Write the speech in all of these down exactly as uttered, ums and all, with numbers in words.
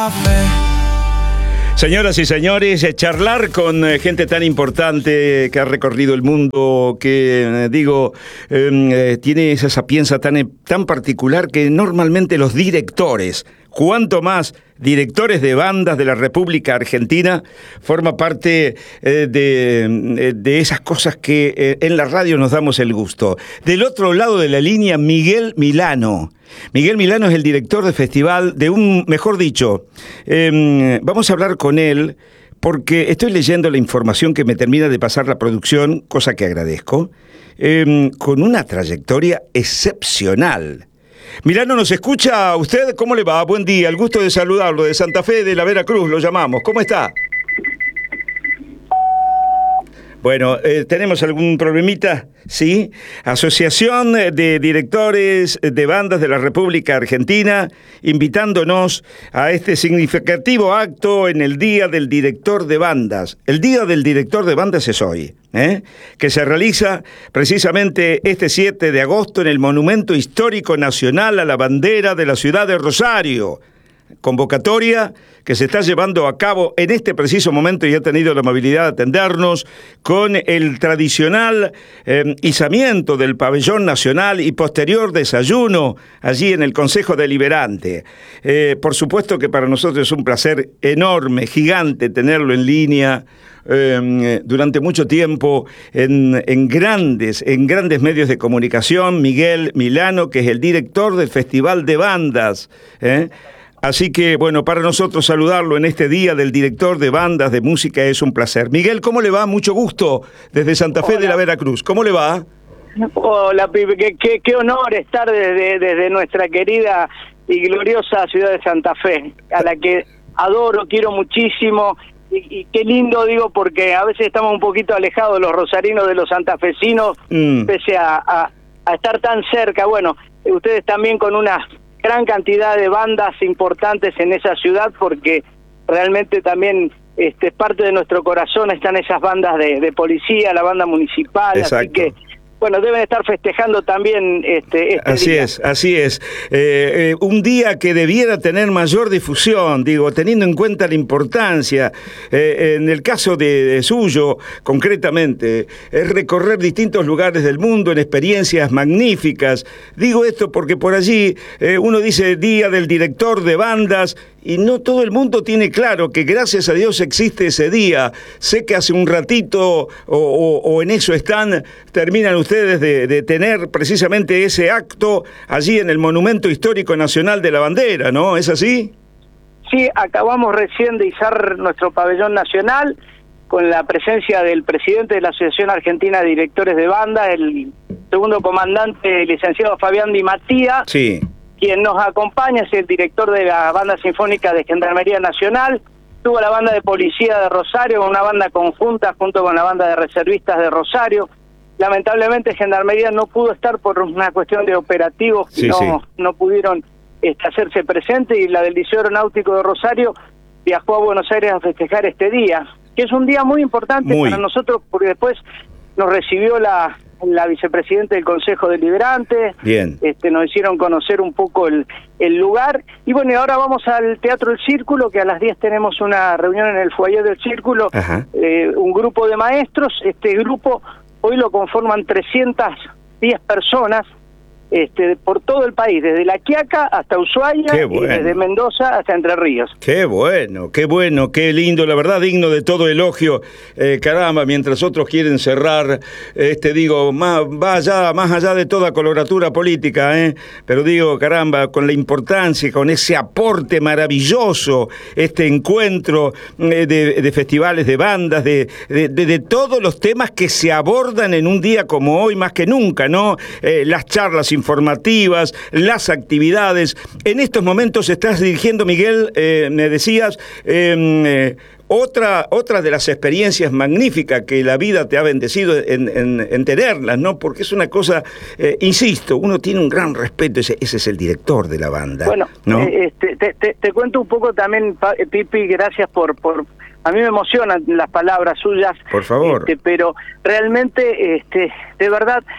Señoras y señores, charlar con gente tan importante que ha recorrido el mundo, que digo, eh, tiene esa sapienza tan, tan particular que normalmente los directores, cuanto más directores de bandas de la República Argentina, forma parte eh, de, de esas cosas que eh, en la radio nos damos el gusto. Del otro lado de la línea, Miguel Milano. Miguel Milano es el director del festival de un, mejor dicho, eh, vamos a hablar con él porque estoy leyendo la información que me termina de pasar la producción, cosa que agradezco, eh, con una trayectoria excepcional. Milano, ¿nos escucha usted? ¿Cómo le va? Buen día, el gusto de saludarlo, de Santa Fe de la Veracruz, lo llamamos. ¿Cómo está? Bueno, eh, ¿tenemos algún problemita? Sí. Asociación de Directores de Bandas de la República Argentina, invitándonos a este significativo acto en el Día del Director de Bandas. El Día del Director de Bandas es hoy, ¿eh? que se realiza precisamente este siete de agosto en el Monumento Histórico Nacional a la Bandera de la ciudad de Rosario. Convocatoria que se está llevando a cabo en este preciso momento y ha tenido la amabilidad de atendernos con el tradicional eh, izamiento del pabellón nacional y posterior desayuno allí en el Consejo Deliberante. Eh, por supuesto que para nosotros es un placer enorme, gigante tenerlo en línea eh, durante mucho tiempo en, en grandes, en grandes medios de comunicación. Miguel Milano, que es el director del Festival de Bandas, ¿eh? Así que, bueno, para nosotros saludarlo en este Día del Director de Bandas de Música es un placer. Miguel, ¿cómo le va? Mucho gusto desde Santa Fe Hola. de la Veracruz. ¿Cómo le va? Hola, Pipe. Qué, qué, qué honor estar desde, desde nuestra querida y gloriosa ciudad de Santa Fe, a la que adoro, quiero muchísimo. Y, y qué lindo, digo, porque a veces estamos un poquito alejados los rosarinos de los santafesinos, mm. pese a, a, a estar tan cerca. Bueno, ustedes también con una gran cantidad de bandas importantes en esa ciudad, porque realmente también este parte de nuestro corazón están esas bandas de, de policía, la banda municipal. Exacto. Así que bueno, deben estar festejando también este, este así día. es, así es. Eh, eh, un día que debiera tener mayor difusión, digo, teniendo en cuenta la importancia, eh, en el caso de, de suyo, concretamente, es recorrer distintos lugares del mundo en experiencias magníficas. Digo esto porque por allí eh, uno dice Día del Director de Bandas, y no todo el mundo tiene claro que gracias a Dios existe ese día. Sé que hace un ratito, o, o, o en eso están, terminan ustedes de, de tener precisamente ese acto allí en el Monumento Histórico Nacional de la Bandera, ¿no? ¿Es así? Sí, acabamos recién de izar nuestro pabellón nacional con la presencia del presidente de la Asociación Argentina de Directores de Banda, el segundo comandante, el licenciado Fabián Di Mattía. Sí. Quien nos acompaña es el director de la Banda Sinfónica de Gendarmería Nacional, tuvo la banda de policía de Rosario, una banda conjunta junto con la banda de reservistas de Rosario. Lamentablemente Gendarmería no pudo estar por una cuestión de operativos, que sí, no, sí. no pudieron este, hacerse presente, y la del Liceo Aeronáutico de Rosario viajó a Buenos Aires a festejar este día, que es un día muy importante muy. para nosotros, porque después nos recibió la... la vicepresidenta del Consejo Deliberante. Bien. Este, nos hicieron conocer un poco el, el lugar. Y bueno, y ahora vamos al Teatro El Círculo, que a las diez tenemos una reunión en el foyer del Círculo, eh, un grupo de maestros. Este grupo hoy lo conforman trescientas diez personas, este, por todo el país, desde La Quiaca hasta Ushuaia, bueno. y desde Mendoza hasta Entre Ríos. Qué bueno, qué bueno, qué lindo, la verdad digno de todo elogio. Eh, caramba, mientras otros quieren cerrar, este digo, más, va allá, más allá de toda coloratura política, ¿eh? Pero digo, caramba, con la importancia, con ese aporte maravilloso, este encuentro eh, de, de festivales, de bandas, de, de, de, de todos los temas que se abordan en un día como hoy, más que nunca, ¿no? Eh, las charlas informativas, las actividades. En estos momentos estás dirigiendo, Miguel, eh, me decías, eh, eh, otra, otra de las experiencias magníficas que la vida te ha bendecido en, en, en tenerlas, ¿no? Porque es una cosa, eh, insisto, uno tiene un gran respeto, ese, ese es el director de la banda. Bueno, ¿no? eh, este, te, te, te cuento un poco también, Pipi, gracias por... por a mí me emocionan las palabras suyas. Por favor. Este, pero realmente, este, de verdad...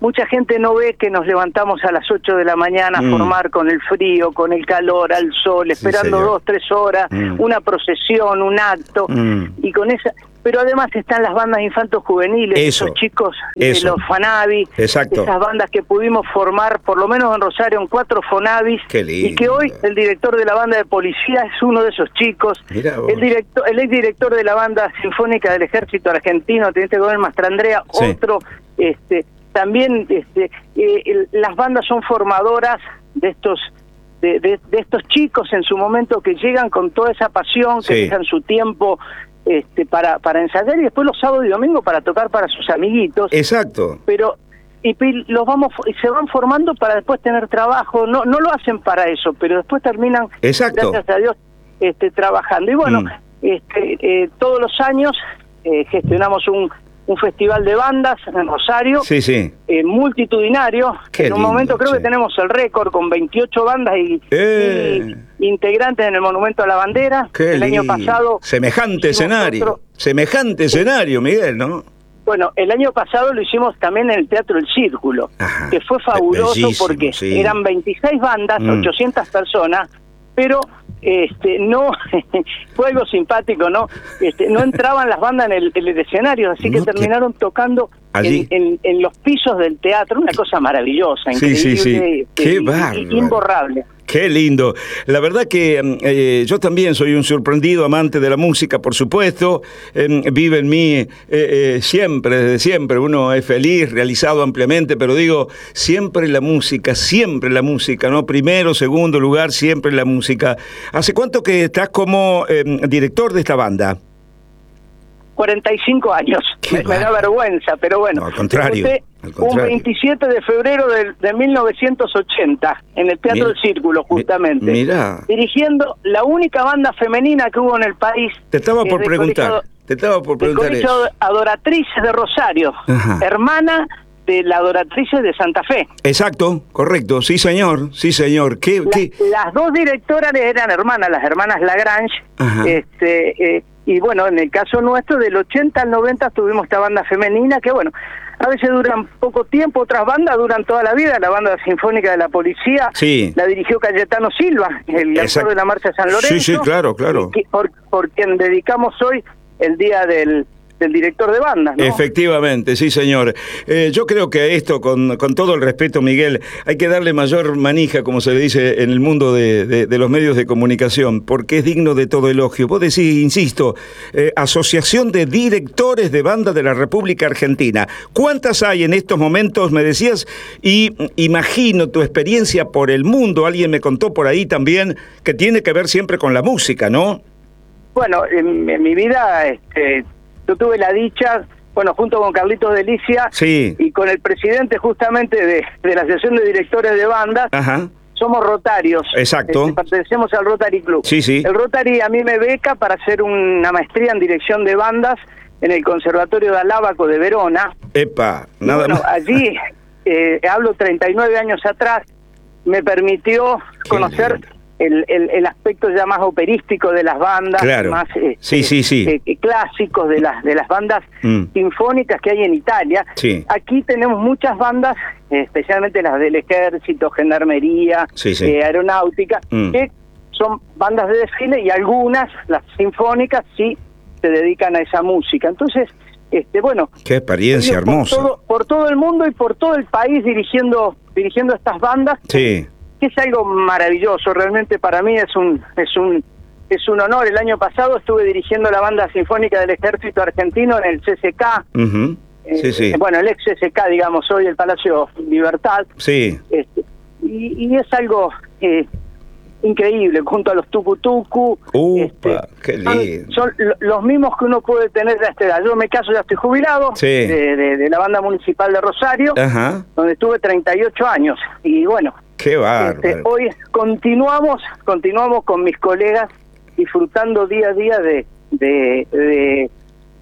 mucha gente no ve que nos levantamos a las ocho de la mañana mm. a formar con el frío, con el calor, al sol, esperando sí, dos, tres horas, mm. una procesión, un acto, mm. y con esa... Pero además están las bandas infantos juveniles, eso, esos chicos eso. de los Fanavi, Exacto. esas bandas que pudimos formar, por lo menos en Rosario, en cuatro Fonavis, y que hoy el director de la banda de policía es uno de esos chicos, el director, el exdirector de la banda sinfónica del Ejército Argentino, teniente coronel Mastrandrea, sí. otro, este, también este, eh, el, las bandas son formadoras de estos de, de, de estos chicos en su momento que llegan con toda esa pasión, que sí. dejan su tiempo este para para ensayar y después los sábados y domingos para tocar para sus amiguitos. Exacto. Pero y los vamos y se van formando para después tener trabajo. No no lo hacen para eso, pero después terminan, exacto. gracias a Dios, este trabajando. Y bueno, mm. este eh, todos los años eh, gestionamos un un festival de bandas en Rosario, sí, sí. Eh, multitudinario. Qué en un lindo, momento creo che. que tenemos el récord con veintiocho bandas y, eh. y integrantes en el Monumento a la Bandera. Qué el lindo. año pasado... Semejante escenario, otro... semejante sí. escenario, Miguel, ¿no? Bueno, el año pasado lo hicimos también en el Teatro El Círculo, Ajá. que fue fabuloso Bellísimo, porque sí. eran veintiséis bandas, mm. ochocientas personas, pero... este no fue algo simpático, no este no entraban las bandas en el, en el escenario, así que no terminaron te... tocando en, en, en los pisos del teatro, una cosa maravillosa, increíble, sí, sí, sí. Qué y, imborrable. Qué lindo. La verdad que eh, yo también soy un sorprendido amante de la música, por supuesto. Eh, vive en mí eh, eh, siempre, desde siempre. Uno es feliz, realizado ampliamente, pero digo, siempre la música, siempre la música, ¿no? Primero, segundo lugar, siempre la música. ¿Hace cuánto que estás como eh, director de esta banda? cuarenta y cinco años. Me, me da vergüenza, pero bueno. No, al contrario. Al contrario. Un veintisiete de febrero de, de mil novecientos ochenta, en el Teatro del Círculo, justamente. Mirá. Dirigiendo la única banda femenina que hubo en el país. Te estaba por preguntar. Colegio, te estaba por preguntar eso. Adoratrices de Rosario, Ajá. hermana de la Adoratrices de Santa Fe. Exacto, correcto, sí señor, sí señor. ¿Qué, la, qué? Las dos directoras eran hermanas, las hermanas Lagrange, Ajá. este eh, y bueno, en el caso nuestro, del ochenta al noventa tuvimos esta banda femenina que bueno, a veces duran poco tiempo, otras bandas duran toda la vida. La banda sinfónica de la policía sí. la dirigió Cayetano Silva, el autor de la Marcha San Lorenzo. Sí, sí, claro, claro. Que, por, por quien dedicamos hoy el día del... del director de banda, ¿no? Efectivamente, sí señor. Eh, yo creo que a esto, con, con todo el respeto, Miguel, hay que darle mayor manija, como se le dice en el mundo de, de, de los medios de comunicación, porque es digno de todo elogio. Vos decís, insisto, eh, Asociación de Directores de Bandas de la República Argentina. ¿Cuántas hay en estos momentos, me decías? Y imagino tu experiencia por el mundo, alguien me contó por ahí también, que tiene que ver siempre con la música, ¿no? Bueno, en, en mi vida... este yo tuve la dicha, bueno, junto con Carlitos Delicia sí. y con el presidente justamente de, de la Asociación de Directores de Bandas, Ajá. somos rotarios. Exacto. Este, pertenecemos al Rotary Club. Sí, sí. El Rotary a mí me beca para hacer una maestría en dirección de bandas en el Conservatorio de Alábaco de Verona. Epa, nada bueno, más. Allí, eh, hablo treinta y nueve años atrás, me permitió Qué conocer... Lindo. El, el, el aspecto ya más operístico de las bandas, claro. más eh, sí, sí, sí. Eh, eh, clásicos de las de las bandas mm. sinfónicas que hay en Italia. Sí. Aquí tenemos muchas bandas, eh, especialmente las del Ejército, Gendarmería, sí, sí. Eh, Aeronáutica, mm. que son bandas de desfile y algunas, las sinfónicas, sí se dedican a esa música. Entonces, este bueno, qué experiencia por hermosa. Todo, por todo el mundo y por todo el país dirigiendo dirigiendo estas bandas. Sí. Es algo maravilloso, realmente para mí es un es un es un honor. El año pasado estuve dirigiendo la banda sinfónica del Ejército Argentino en el C C K. Uh-huh. Sí, eh, sí. Bueno, el ex C C K, digamos, hoy el Palacio Libertad. Sí. Este, y, y es algo eh, increíble, junto a los tucutucu. Upa, este, qué lindo. Son, son los mismos que uno puede tener de esta edad. Yo en mi caso ya estoy jubilado sí. de, de, de la banda municipal de Rosario, Ajá. donde estuve treinta y ocho años. Y bueno, qué bárbaro. Este, hoy continuamos, continuamos con mis colegas disfrutando día a día de, de, de,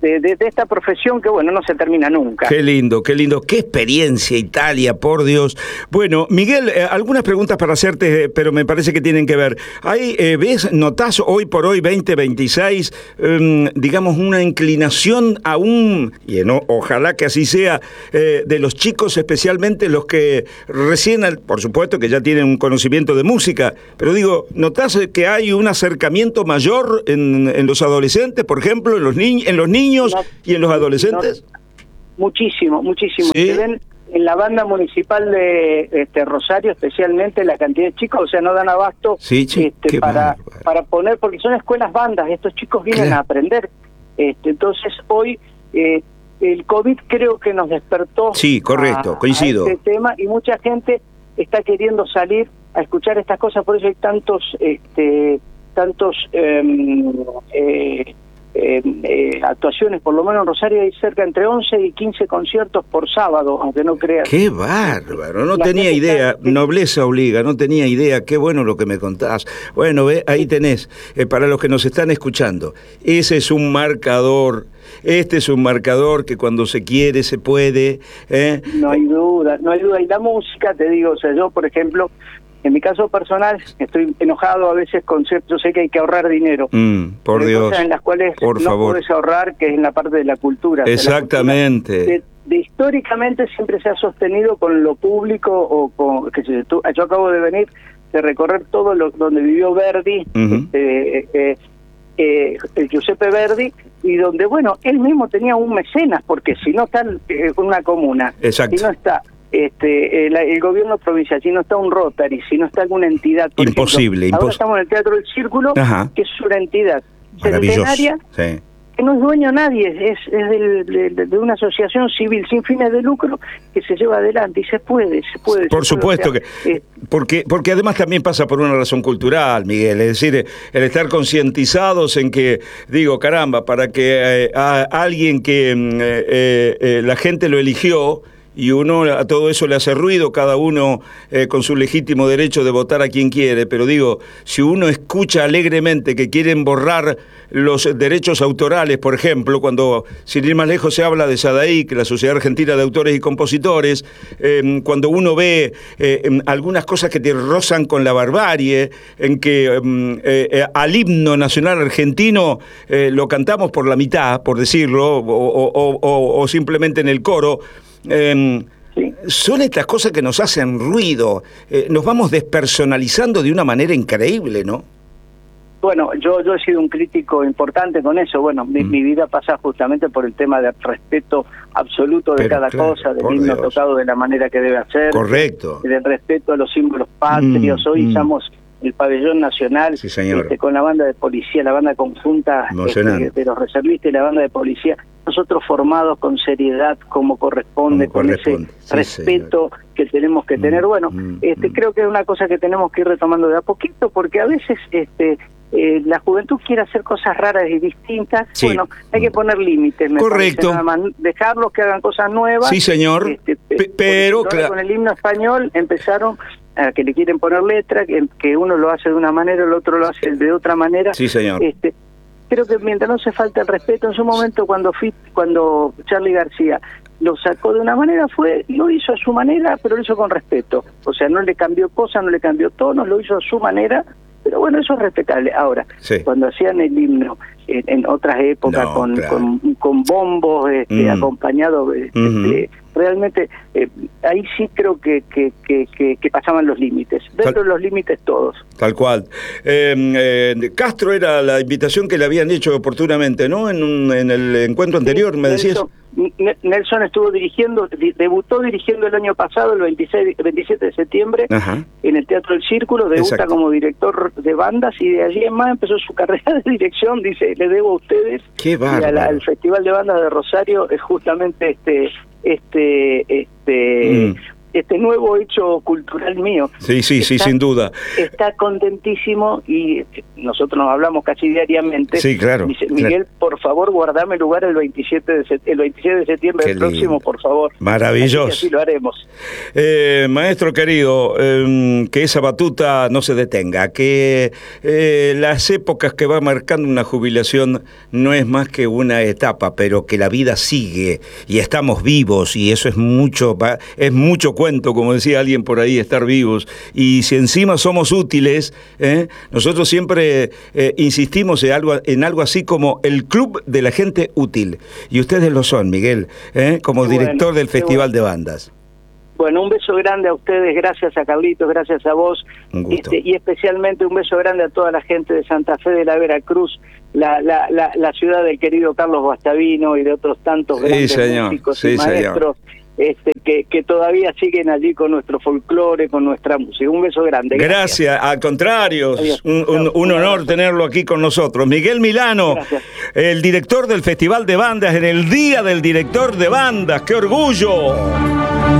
de, de, de esta profesión que, bueno, no se termina nunca. Qué lindo, qué lindo, qué experiencia Italia, por Dios. Bueno, Miguel, eh, algunas preguntas para hacerte, pero me parece que tienen que ver. Ahí, eh, ¿ves, notás hoy por hoy, veinte veintiséis, eh, digamos, una inclinación aún, y no, ojalá que así sea, eh, de los chicos, especialmente los que recién, por supuesto que ya tienen un conocimiento de música, pero digo, ¿notás que hay un acercamiento mayor en, en los adolescentes, por ejemplo, en los, ni en los niños no, y en los adolescentes? No, muchísimo, muchísimo. ¿Sí? Se ven en la banda municipal de este, Rosario, especialmente la cantidad de chicos, o sea, no dan abasto sí, este, para, para poner, porque son escuelas bandas, estos chicos vienen ¿Qué? a aprender. Este, entonces, hoy eh, el COVID creo que nos despertó. Sí, correcto, a, coincido. a este tema, y mucha gente está queriendo salir a escuchar estas cosas, por eso hay tantos, este, tantos eh, eh, Eh, eh, actuaciones, por lo menos en Rosario hay cerca entre once y quince conciertos por sábado, aunque no creas. ¡Qué bárbaro! No tenía idea, nobleza obliga, no tenía idea, qué bueno lo que me contás. Bueno, ve, ahí tenés, eh, para los que nos están escuchando, ese es un marcador, este es un marcador que cuando se quiere se puede. ¿eh? No hay duda, no hay duda, y la música, te digo, o sea, yo por ejemplo, en mi caso personal, estoy enojado a veces con yo sé que hay que ahorrar dinero. Mm, por Dios. Cosas en las cuales por no favor. puedes ahorrar, que es en la parte de la cultura. Exactamente. De, la cultura. De, de históricamente siempre se ha sostenido con lo público o con que se, tú, yo acabo de venir de recorrer todo lo donde vivió Verdi, uh-huh. este, eh, eh, el Giuseppe Verdi, y donde bueno él mismo tenía un mecenas, porque si no está en eh, una comuna, Exacto. si no está Este, el, el gobierno provincial, si no está un Rotary, si no está alguna entidad, por imposible, ejemplo, ahora impos estamos en el Teatro del Círculo, Ajá. que es una entidad centenaria, sí. que no es dueño nadie, es, es del, de, de una asociación civil sin fines de lucro que se lleva adelante, y se puede, se puede. Por se supuesto puede, o sea, que, eh, porque, porque además también pasa por una razón cultural, Miguel, es decir, el estar concientizados en que, digo, caramba, para que eh, a alguien que eh, eh, la gente lo eligió, y uno a todo eso le hace ruido, cada uno eh, con su legítimo derecho de votar a quien quiere, pero digo, si uno escucha alegremente que quieren borrar los derechos autorales, por ejemplo, cuando, sin ir más lejos, se habla de SADAIC, la Sociedad Argentina de Autores y Compositores, eh, cuando uno ve eh, algunas cosas que te rozan con la barbarie, en que eh, eh, al himno nacional argentino eh, lo cantamos por la mitad, por decirlo, o, o, o, o simplemente en el coro. Eh, sí. Son estas cosas que nos hacen ruido, eh, nos vamos despersonalizando de una manera increíble, ¿no? Bueno, yo yo he sido un crítico importante con eso. Bueno, mi, mm. mi vida pasa justamente por el tema del respeto absoluto de Pero, cada claro, cosa, del himno Dios. tocado de la manera que debe hacer. Correcto. Del respeto a los símbolos patrios. Mm, Hoy usamos mm. el pabellón nacional sí, este, con la banda de policía, la banda conjunta este, de los reservistas y la banda de policía. Nosotros formados con seriedad, como corresponde, como con corresponde. ese sí, respeto señor. que tenemos que tener. Bueno, mm, este mm. creo que es una cosa que tenemos que ir retomando de a poquito, porque a veces este eh, la juventud quiere hacer cosas raras y distintas. Sí. Bueno, hay que poner límites. Me Correcto. Nada más, dejarlos que hagan cosas nuevas. Sí, señor. Este, P pero claro. Con el himno español empezaron a que le quieren poner letra, que, que uno lo hace de una manera, el otro lo hace de otra manera. Sí, señor. Este, creo que mientras no se falta el respeto, en su momento cuando fui, cuando Charly García lo sacó de una manera, fue lo hizo a su manera, pero lo hizo con respeto. O sea, no le cambió cosas, no le cambió tonos, lo hizo a su manera, pero bueno, eso es respetable. Ahora, sí. cuando hacían el himno en, en otras épocas, no, con, claro. con con bombos este, mm. acompañados, este, uh-huh. realmente eh, ahí sí creo que, que, que, que, que pasaban los límites, dentro Tal, de los límites todos. Tal cual. Eh, eh, Castro era la invitación que le habían hecho oportunamente, ¿no? En, un, en el encuentro anterior, sí, me decías. Nelson, Nelson estuvo dirigiendo, debutó dirigiendo el año pasado, el veintiséis, veintisiete de septiembre, Ajá. en el Teatro del Círculo, debuta Exacto. como director de bandas, y de allí en más empezó su carrera de dirección. Dice, le debo a ustedes. Qué bárbaro. Y a la, al Festival de Bandas de Rosario es justamente este este este mm. este nuevo hecho cultural mío. Sí, sí, sí, está, sin duda. Está contentísimo y nosotros nos hablamos casi diariamente. Sí, claro. Dice, Miguel, claro. por favor, guardame lugar el veintisiete de, el veintisiete de septiembre del próximo, por favor. Maravilloso. Así, así lo haremos. Eh, maestro querido, eh, que esa batuta no se detenga, que eh, las épocas que va marcando una jubilación no es más que una etapa, pero que la vida sigue y estamos vivos, y eso es mucho, es mucho cuento, como decía alguien por ahí, estar vivos. Y si encima somos útiles, ¿eh? nosotros siempre eh, insistimos en algo, en algo así como el club de la gente útil, y ustedes lo son, Miguel, ¿eh? como Qué director bueno, del Festival bueno. de Bandas. Bueno, un beso grande a ustedes, gracias a Carlitos, gracias a vos, Un gusto. Este, y especialmente un beso grande a toda la gente de Santa Fe de la Veracruz, la, la, la, la ciudad del querido Carlos Guastavino y de otros tantos grandes sí, señor. músicos sí, y maestros este, que, que todavía siguen allí con nuestro folclore, con nuestra música. Un beso grande. Gracias, gracias. Al contrario, Adiós. un, un, un honor tenerlo aquí con nosotros. Miguel Milano, gracias. El director del Festival de Bandas en el Día del Director de Bandas. ¡Qué orgullo!